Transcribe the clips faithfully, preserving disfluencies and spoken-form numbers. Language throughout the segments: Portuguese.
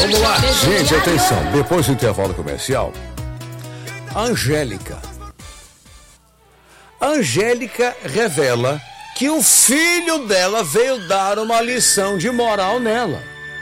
Vamos lá, gente, atenção. Depois do intervalo comercial, a Angélica. A Angélica revela que o filho dela veio dar uma lição de moral nela.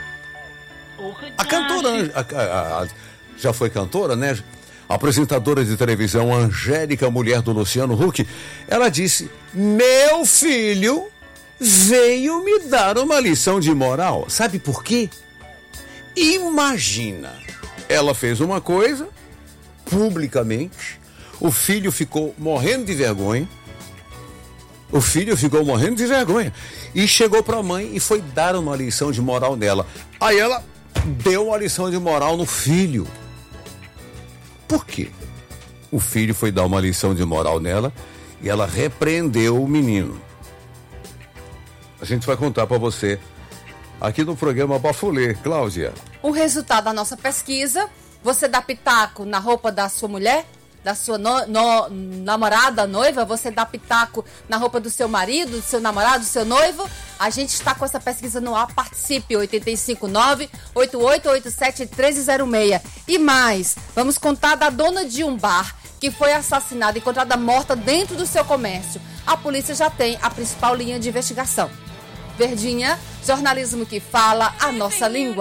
A cantora, a, a, a, já foi cantora, né? A apresentadora de televisão Angélica, mulher do Luciano Huck, ela disse: meu filho veio me dar uma lição de moral. Sabe por quê? Imagina, ela fez uma coisa publicamente, o filho ficou morrendo de vergonha, o filho ficou morrendo de vergonha e chegou para a mãe e foi dar uma lição de moral nela. Aí ela deu uma lição de moral no filho. Por quê? O filho foi dar uma lição de moral nela e ela repreendeu o menino. A gente vai contar para você aqui no programa Bafulê. Cláudia. O resultado da nossa pesquisa: você dá pitaco na roupa da sua mulher, da sua no, no, namorada, noiva? Você dá pitaco na roupa do seu marido, do seu namorado, do seu noivo? A gente está com essa pesquisa no ar. Participe, oito cinco nove, oito oito oito sete, um três zero seis. E mais, vamos contar da dona de um bar que foi assassinada, encontrada morta dentro do seu comércio. A polícia já tem a principal linha de investigação. Verdinha, jornalismo que fala a nossa língua.